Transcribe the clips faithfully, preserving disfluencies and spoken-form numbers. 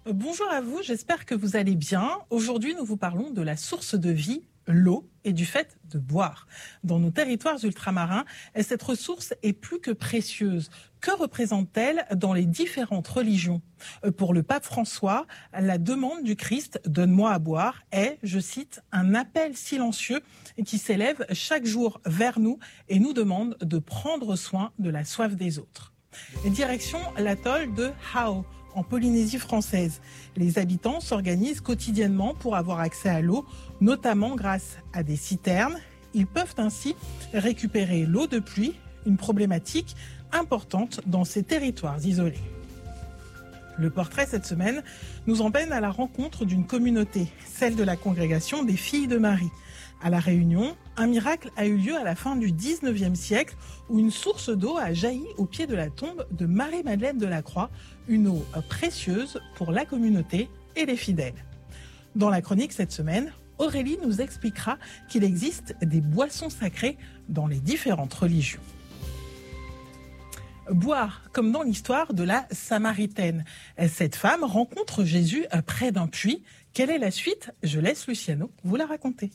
Bonjour à vous, j'espère que vous allez bien. Aujourd'hui, nous vous parlons de la source de vie, l'eau, et du fait de boire. Dans nos territoires ultramarins, cette ressource est plus que précieuse. Que représente-t-elle dans les différentes religions ? Pour le pape François, la demande du Christ « Donne-moi à boire » est, je cite, un appel silencieux qui s'élève chaque jour vers nous et nous demande de prendre soin de la soif des autres. Direction l'atoll de Hao, en Polynésie française. Les habitants s'organisent quotidiennement pour avoir accès à l'eau, notamment grâce à des citernes. Ils peuvent ainsi récupérer l'eau de pluie, une problématique importante dans ces territoires isolés. Le portrait cette semaine nous emmène à la rencontre d'une communauté, celle de la congrégation des Filles de Marie. À La Réunion, un miracle a eu lieu à la fin du dix-neuvième siècle où une source d'eau a jailli au pied de la tombe de Marie-Madeleine de la Croix, une eau précieuse pour la communauté et les fidèles. Dans la chronique cette semaine, Aurélie nous expliquera qu'il existe des boissons sacrées dans les différentes religions. Boire, comme dans l'histoire de la Samaritaine. Cette femme rencontre Jésus près d'un puits. Quelle est la suite ? Je laisse Luciano vous la raconter.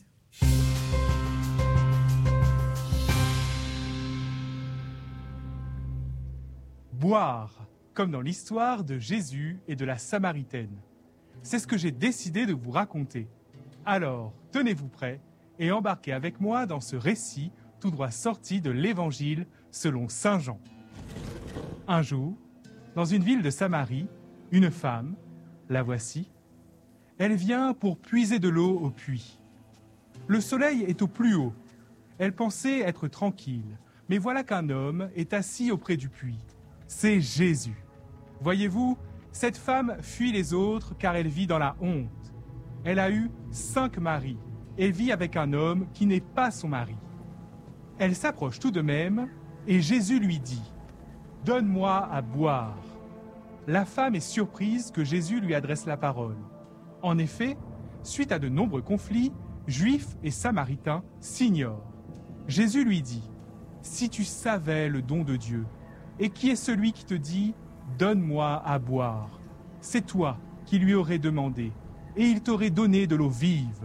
Boire, comme dans l'histoire de Jésus et de la Samaritaine. C'est ce que j'ai décidé de vous raconter. Alors, tenez-vous prêts et embarquez avec moi dans ce récit tout droit sorti de l'Évangile selon saint Jean. Un jour, dans une ville de Samarie, une femme, la voici, elle vient pour puiser de l'eau au puits. Le soleil est au plus haut. Elle pensait être tranquille, mais voilà qu'un homme est assis auprès du puits. C'est Jésus. Voyez-vous, cette femme fuit les autres car elle vit dans la honte. Elle a eu cinq maris et vit avec un homme qui n'est pas son mari. Elle s'approche tout de même et Jésus lui dit « Donne-moi à boire ». La femme est surprise que Jésus lui adresse la parole. En effet, suite à de nombreux conflits, Juifs et Samaritains s'ignorent. Jésus lui dit « Si tu savais le don de Dieu, et qui est celui qui te dit « Donne-moi à boire », c'est toi qui lui aurais demandé, et il t'aurait donné de l'eau vive.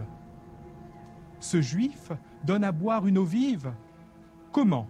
Ce Juif donne à boire une eau vive ? Comment ?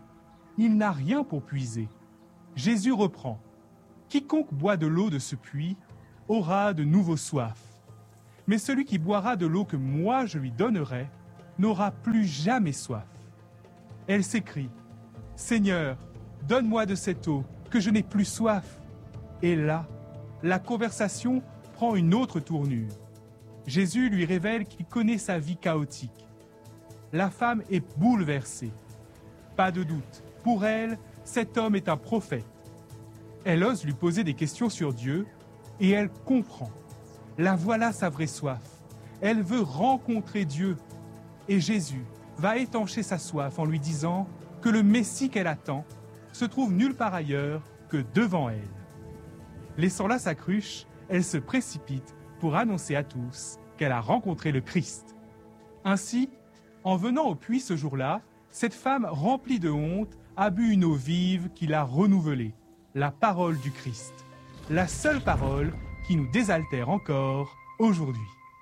Il n'a rien pour puiser. Jésus reprend « Quiconque boit de l'eau de ce puits aura de nouveau soif. Mais celui qui boira de l'eau que moi je lui donnerai n'aura plus jamais soif. » Elle s'écrie « Seigneur, donne-moi de cette eau, que je n'ai plus soif. » Et là, la conversation prend une autre tournure. Jésus lui révèle qu'il connaît sa vie chaotique. La femme est bouleversée. Pas de doute, pour elle, cet homme est un prophète. Elle ose lui poser des questions sur Dieu et elle comprend. La voilà sa vraie soif. Elle veut rencontrer Dieu. Et Jésus va étancher sa soif en lui disant que le Messie qu'elle attend se trouve nulle part ailleurs que devant elle. Laissant là sa cruche, elle se précipite pour annoncer à tous qu'elle a rencontré le Christ. Ainsi, en venant au puits ce jour-là, cette femme remplie de honte a bu une eau vive qui l'a renouvelée, la parole du Christ, la seule parole qui nous désaltère encore aujourd'hui.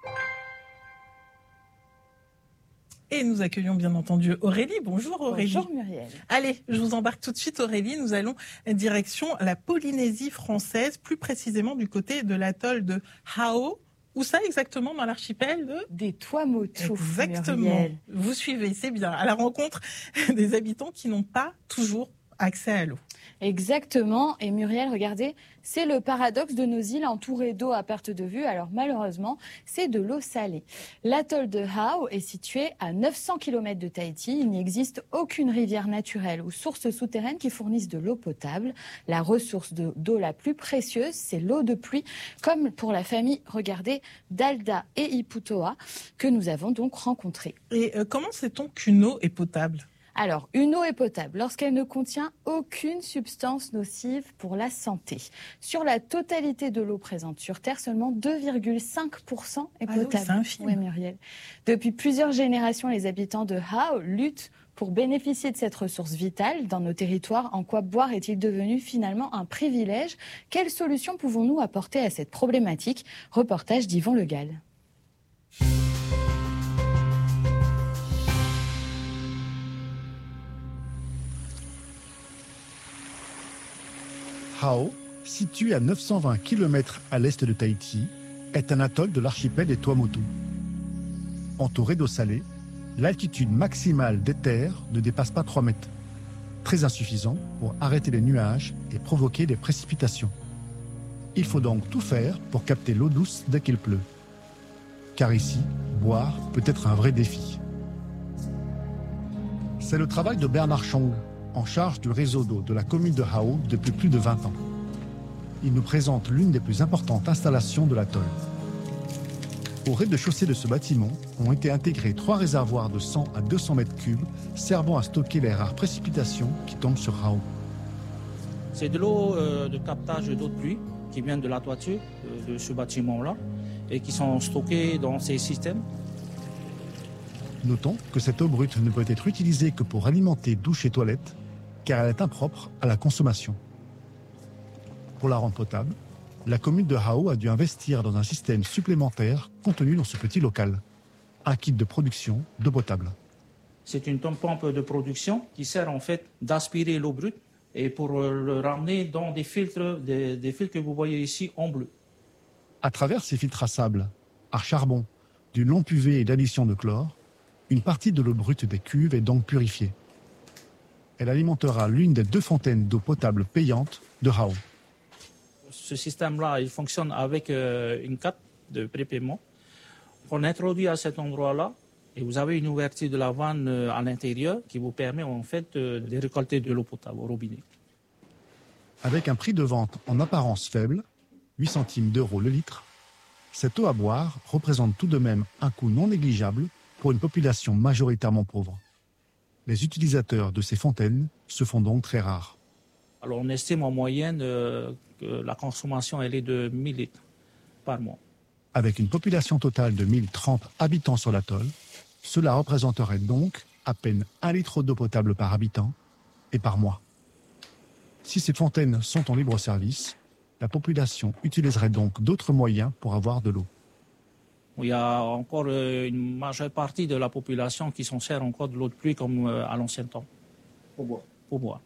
Et nous accueillons bien entendu Aurélie. Bonjour Aurélie. Bonjour Muriel. Allez, je vous embarque tout de suite Aurélie. Nous allons direction la Polynésie française, plus précisément du côté de l'atoll de Hao. Où ça exactement dans l'archipel de... Des Tuamotu. Exactement. Muriel. Vous suivez, c'est bien. À la rencontre des habitants qui n'ont pas toujours accès à l'eau. Exactement. Et Muriel, regardez, c'est le paradoxe de nos îles entourées d'eau à perte de vue. Alors malheureusement, c'est de l'eau salée. L'atoll de Hao est situé à neuf cents kilomètres de Tahiti. Il n'existe aucune rivière naturelle ou source souterraine qui fournisse de l'eau potable. La ressource de- d'eau la plus précieuse, c'est l'eau de pluie, comme pour la famille, regardez, d'Alda et Iputoa, que nous avons donc rencontrée. Et euh, comment sait-on qu'une eau est potable ? Alors, une eau est potable lorsqu'elle ne contient aucune substance nocive pour la santé. Sur la totalité de l'eau présente sur Terre, seulement deux virgule cinq pour cent est Ah oui, potable. c'est infime. Oui, Muriel. Depuis plusieurs générations, les habitants de Hao luttent Pour bénéficier de cette ressource vitale dans nos territoires, en quoi boire est-il devenu finalement un privilège? Quelles solutions pouvons-nous apporter à cette problématique? Reportage d'Yvon Le Gall. Hao, situé à neuf cent vingt kilomètres à l'est de Tahiti, est un atoll de l'archipel des Tuamotu. Entouré d'eau salée, l'altitude maximale des terres ne dépasse pas trois mètres, très insuffisant pour arrêter les nuages et provoquer des précipitations. Il faut donc tout faire pour capter l'eau douce dès qu'il pleut. Car ici, boire peut être un vrai défi. C'est le travail de Bernard Chong, en charge du réseau d'eau de la commune de Hao depuis plus de vingt ans. Il nous présente l'une des plus importantes installations de l'atoll. Au rez-de-chaussée de ce bâtiment ont été intégrés trois réservoirs de cent à deux cents mètres cubes servant à stocker les rares précipitations qui tombent sur Hao. C'est de l'eau euh, de captage d'eau de pluie qui vient de la toiture euh, de ce bâtiment-là et qui sont stockées dans ces systèmes. Notons que cette eau brute ne peut être utilisée que pour alimenter douches et toilettes, car elle est impropre à la consommation. Pour la rendre potable, la commune de Hao a dû investir dans un système supplémentaire contenu dans ce petit local, un kit de production d'eau potable. C'est une pompe de production qui sert en fait d'aspirer l'eau brute et pour le ramener dans des filtres, des, des filtres que vous voyez ici en bleu. À travers ces filtres à sable, à charbon, d'une longue U V et d'addition de chlore, une partie de l'eau brute des cuves est donc purifiée. Elle alimentera l'une des deux fontaines d'eau potable payante de Hao. Ce système-là, il fonctionne avec euh, une carte de prépaiement qu'on introduit à cet endroit-là et vous avez une ouverture de la vanne euh, à l'intérieur qui vous permet en fait euh, de récolter de l'eau potable au robinet. Avec un prix de vente en apparence faible, huit centimes d'euros le litre, cette eau à boire représente tout de même un coût non négligeable pour une population majoritairement pauvre. Les utilisateurs de ces fontaines se font donc très rares. Alors on estime en moyenne euh, que la consommation elle est de mille litres par mois. Avec une population totale de mille trente habitants sur l'atoll, cela représenterait donc à peine un litre d'eau potable par habitant et par mois. Si ces fontaines sont en libre service, la population utiliserait donc d'autres moyens pour avoir de l'eau. Il y a encore une majeure partie de la population qui s'en sert encore de l'eau de pluie comme à l'ancien temps. Pour boire. Pour boire.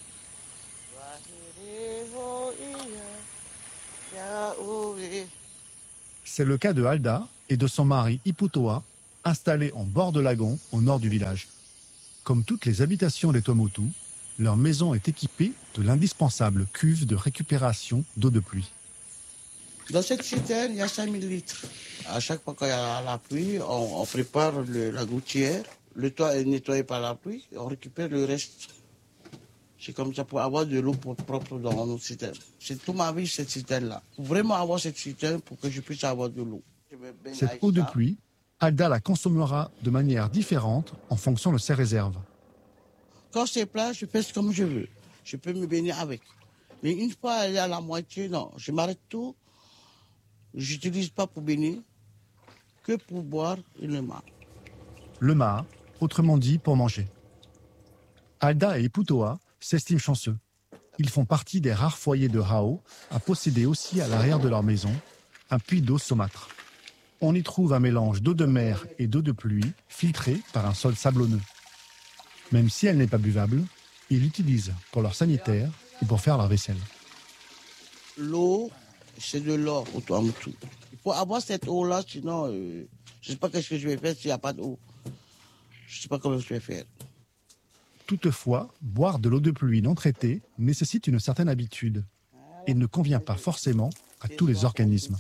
C'est le cas de Alda et de son mari Iputoa, installés en bord de lagon au nord du village. Comme toutes les habitations des Tuamotu, leur maison est équipée de l'indispensable cuve de récupération d'eau de pluie. Dans cette citerne, il y a cinq mille litres. À chaque fois qu'il y a la pluie, on, on prépare le, la gouttière. Le toit est nettoyé par la pluie et on récupère le reste. C'est comme ça pour avoir de l'eau propre dans nos citernes. C'est toute ma vie, cette citerne-là. Pour vraiment avoir cette citerne pour que je puisse avoir de l'eau. Cette eau de pluie, Alda la consommera de manière différente en fonction de ses réserves. Quand c'est plat, je fais comme je veux. Je peux me baigner avec. Mais une fois elle est à la moitié, non, je m'arrête tout. Je n'utilise pas pour baigner, que pour boire et le maha. Le maha, autrement dit pour manger. Alda et Iputoa s'estiment chanceux. Ils font partie des rares foyers de Hao à posséder aussi à l'arrière de leur maison un puits d'eau saumâtre. On y trouve un mélange d'eau de mer et d'eau de pluie filtrée par un sol sablonneux. Même si elle n'est pas buvable, ils l'utilisent pour leur sanitaire et pour faire leur vaisselle. L'eau, c'est de l'or au Tuamotu. Il faut avoir cette eau-là, sinon euh, je ne sais pas ce que je vais faire s'il n'y a pas d'eau. Je ne sais pas comment je vais faire. Toutefois, boire de l'eau de pluie non traitée nécessite une certaine habitude et ne convient pas forcément à tous les organismes.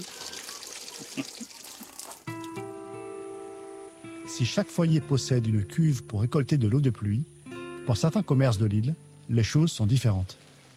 Si chaque foyer possède une cuve pour récolter de l'eau de pluie, pour certains commerces de l'île, les choses sont différentes.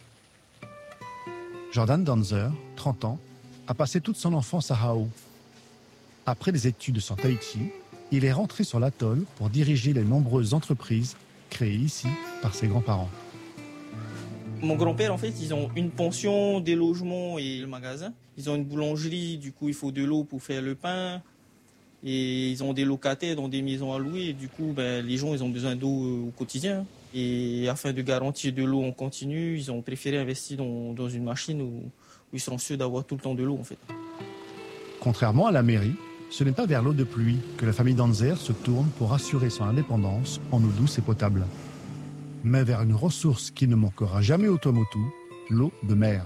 Jordan Danzer, trente ans, a passé toute son enfance à Hao. Après des études sur Tahiti, il est rentré sur l'atoll pour diriger les nombreuses entreprises créées ici par ses grands-parents. Mon grand-père, en fait, ils ont une pension, des logements et le magasin. Ils ont une boulangerie, du coup, il faut de l'eau pour faire le pain. Et ils ont des locataires dans des maisons à louer. Et du coup, ben, les gens ils ont besoin d'eau euh, au quotidien. Et afin de garantir de l'eau en continu, ils ont préféré investir dans, dans une machine où, où ils seront sûrs d'avoir tout le temps de l'eau en fait. Contrairement à la mairie, ce n'est pas vers l'eau de pluie que la famille Danzer se tourne pour assurer son indépendance en eau douce et potable, mais vers une ressource qui ne manquera jamais au Tuamotu, l'eau de mer.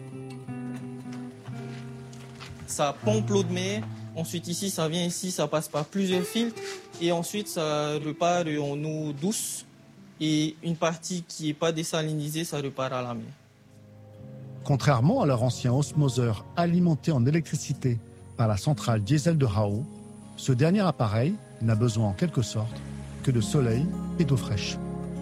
Ça pompe l'eau de mer. Ensuite, ici, ça vient ici, ça passe par plusieurs filtres. Et ensuite, ça repart en eau douce. Et une partie qui n'est pas désalinisée, ça repart à la mer. Contrairement à leur ancien osmoseur alimenté en électricité par la centrale diesel de Hao, ce dernier appareil n'a besoin en quelque sorte que de soleil et d'eau fraîche.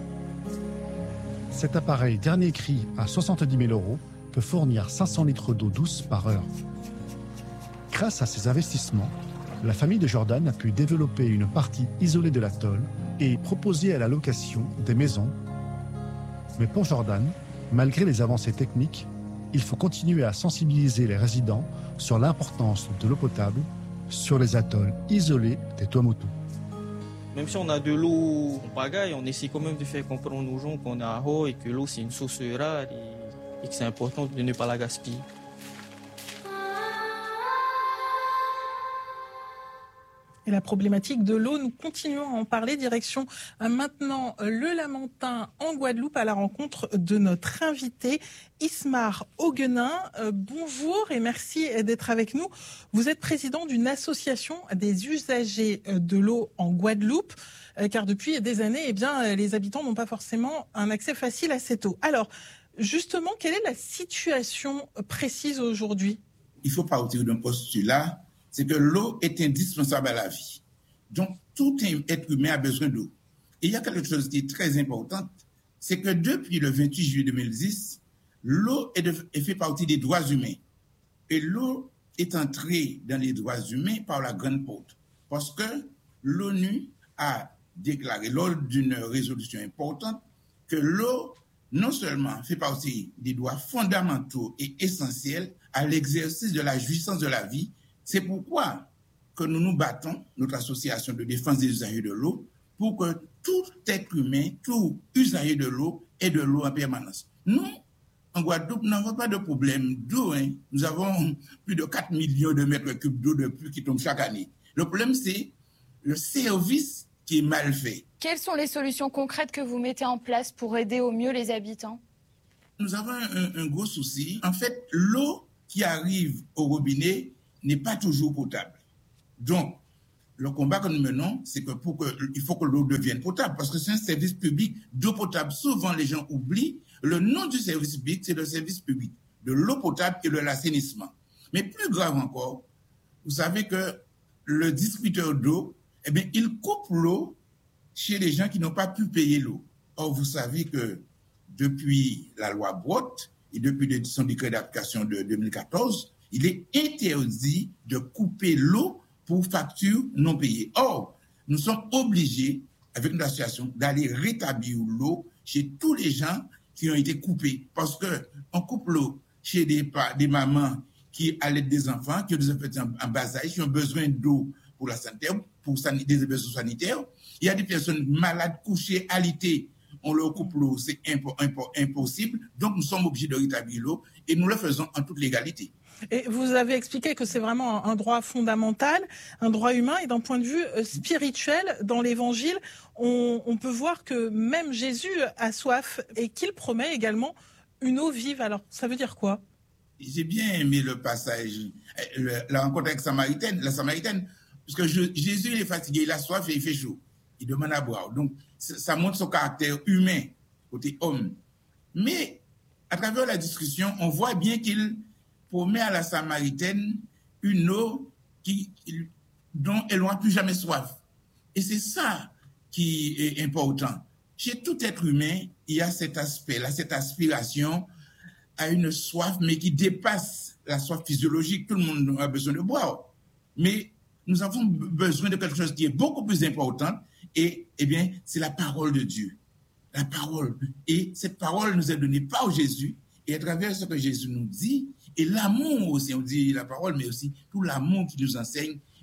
Cet appareil dernier cri à soixante-dix mille euros peut fournir cinq cents litres d'eau douce par heure. Grâce à ces investissements, la famille de Jordan a pu développer une partie isolée de l'atoll et proposer à la location des maisons. Mais pour Jordan, malgré les avancées techniques, il faut continuer à sensibiliser les résidents sur l'importance de l'eau potable sur les atolls isolés des Tuamotu. Même si on a de l'eau en pagaille, on essaie quand même de faire comprendre aux gens qu'on est à Hao et que l'eau c'est une source rare et, et que c'est important de ne pas la gaspiller. Et la problématique de l'eau, nous continuons à en parler. Direction euh, maintenant euh, le Lamentin en Guadeloupe à la rencontre de notre invité Ismar Auguenin. Euh, bonjour et merci d'être avec nous. Vous êtes président d'une association des usagers de l'eau en Guadeloupe, euh, car depuis des années, eh bien, les habitants n'ont pas forcément un accès facile à cette eau. Alors, justement, quelle est la situation précise aujourd'hui ? Il faut partir d'un postulat, c'est que l'eau est indispensable à la vie. Donc, tout être humain a besoin d'eau. Et il y a quelque chose qui est très important, c'est que depuis le vingt-huit juillet deux mille dix, l'eau est, de, est fait partie des droits humains. Et l'eau est entrée dans les droits humains par la grande porte. Parce que l'ONU a déclaré, lors d'une résolution importante, que l'eau, non seulement fait partie des droits fondamentaux et essentiels à l'exercice de la jouissance de la vie. C'est pourquoi que nous nous battons, notre association de défense des usagers de l'eau, pour que tout être humain, tout usager de l'eau ait de l'eau en permanence. Nous, en Guadeloupe, nous n'avons pas de problème d'eau. Hein. Nous avons plus de quatre millions de mètres cubes d'eau de pluie qui tombent chaque année. Le problème, c'est le service qui est mal fait. Quelles sont les solutions concrètes que vous mettez en place pour aider au mieux les habitants ? Nous avons un, un gros souci. En fait, l'eau qui arrive au robinet n'est pas toujours potable. Donc, le combat que nous menons, c'est que pour que, il faut que l'eau devienne potable, parce que c'est un service public d'eau potable. Souvent, les gens oublient, le nom du service public, c'est le service public de l'eau potable et de l'assainissement. Mais plus grave encore, vous savez que le distributeur d'eau, eh bien, il coupe l'eau chez les gens qui n'ont pas pu payer l'eau. Or, vous savez que depuis la loi Brotte et depuis son décret d'application de deux mille quatorze, il est interdit de couper l'eau pour factures non payées. Or, nous sommes obligés, avec notre association, d'aller rétablir l'eau chez tous les gens qui ont été coupés. Parce qu'on coupe l'eau chez des, des mamans qui allaitent des enfants, qui ont des enfants en bas âge, qui ont besoin d'eau pour la santé, pour des besoins sanitaires. Il y a des personnes malades, couchées, alitées. On leur coupe l'eau, c'est impo- impo- impossible. Donc, nous sommes obligés de rétablir l'eau et nous le faisons en toute légalité. Et vous avez expliqué que c'est vraiment un droit fondamental, un droit humain. Et d'un point de vue spirituel, dans l'Évangile, on, on peut voir que même Jésus a soif et qu'il promet également une eau vive. Alors, ça veut dire quoi ? J'ai bien aimé le passage, le, la rencontre avec Samaritaine, la Samaritaine, parce que je, Jésus il est fatigué, il a soif et il fait chaud. Il demande à boire. Donc, ça montre son caractère humain, côté homme. Mais, à travers la discussion, on voit bien qu'il promet à la Samaritaine une eau qui, dont elle n'aura plus jamais soif. Et c'est ça qui est important. Chez tout être humain, il y a cet aspect-là, cette aspiration à une soif, mais qui dépasse la soif physiologique. Tout le monde a besoin de boire. Mais nous avons besoin de quelque chose qui est beaucoup plus important, et eh bien, c'est la parole de Dieu. La parole. Et cette parole nous est donnée par Jésus, et à travers ce que Jésus nous dit, et l'amour aussi, on dit la parole, mais aussi tout l'amour qui nous enseigne,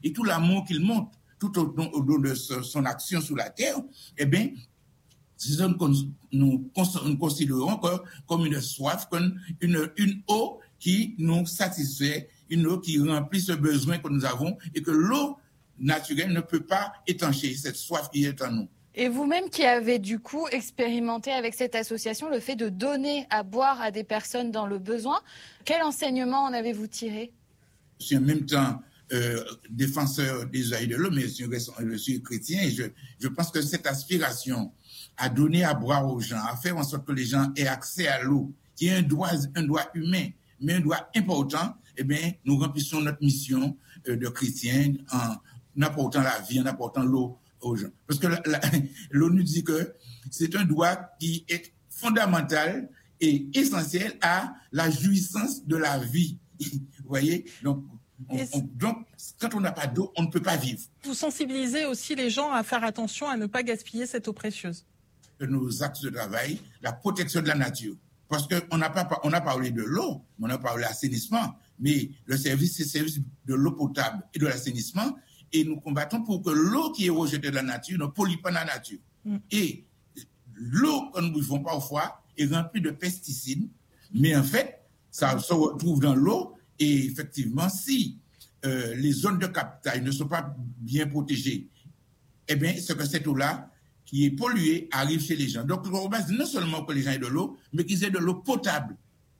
et tout l'amour qu'il montre tout au long de son action sur la terre, eh bien, c'est ça que nous considérons comme une soif, comme une, une eau qui nous satisfait, une eau qui remplit ce besoin que nous avons et que l'eau naturelle ne peut pas étancher cette soif qui est en nous. Et vous-même qui avez du coup expérimenté avec cette association le fait de donner à boire à des personnes dans le besoin, quel enseignement en avez-vous tiré? Je suis en même temps euh, défenseur des usages de l'eau, mais je suis, je suis chrétien et je, je pense que cette aspiration à donner à boire aux gens, à faire en sorte que les gens aient accès à l'eau, qui est un droit, un droit humain, mais un droit important, eh bien, nous remplissons notre mission euh, de chrétien en apportant la vie, en apportant l'eau aux gens. Parce que l'ONU dit que c'est un droit qui est fondamental et essentiel à la jouissance de la vie. Vous voyez? Donc, on, on, donc, quand on n'a pas d'eau, on ne peut pas vivre. Vous sensibilisez aussi les gens à faire attention à ne pas gaspiller cette eau précieuse. Nos axes de travail, la protection de la nature. Parce qu'on n'a pas, on a parlé de l'eau, on a parlé de l'assainissement, mais le service, c'est le service de l'eau potable et de l'assainissement, et nous combattons pour que l'eau qui est rejetée de la nature ne pollue pas la nature. Mm. Et l'eau que nous buvons parfois est remplie de pesticides, mais en fait, ça se retrouve dans l'eau, et effectivement, si euh, les zones de captage ne sont pas bien protégées, eh bien, c'est que cette eau-là, qui est polluée, arrive chez les gens. Donc, on va non seulement que les gens aient de l'eau, mais qu'ils aient de l'eau potable.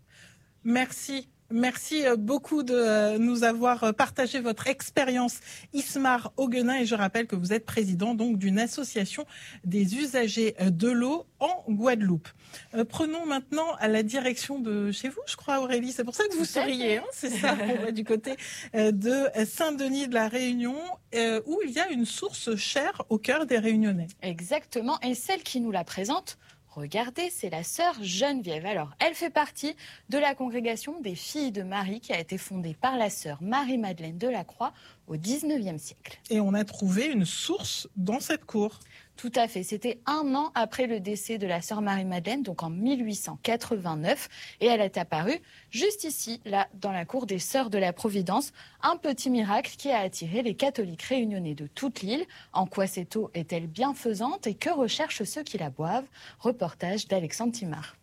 Merci. Merci beaucoup de nous avoir partagé votre expérience, Ismar Auguenin, et je rappelle que vous êtes président donc d'une association des usagers de l'eau en Guadeloupe. Euh, prenons maintenant à la direction de chez vous, je crois, Aurélie. C'est pour ça que vous souriez, hein, c'est ça, on va du côté de Saint-Denis de la Réunion, euh, où il y a une source chère au cœur des Réunionnais. Exactement, et celle qui nous la présente, regardez, c'est la sœur Geneviève. Alors, elle fait partie de la congrégation des Filles de Marie qui a été fondée par la sœur Marie-Madeleine de la Croix au dix-neuvième siècle. Et on a trouvé une source dans cette cour. Tout à fait. C'était un an après le décès de la sœur Marie-Madeleine, donc en mille huit cent quatre-vingt-neuf. Et elle est apparue juste ici, là, dans la cour des Sœurs de la Providence. Un petit miracle qui a attiré les catholiques réunionnais de toute l'île. En quoi cette eau est-elle bienfaisante et que recherchent ceux qui la boivent? Reportage d'Alexandre Timard.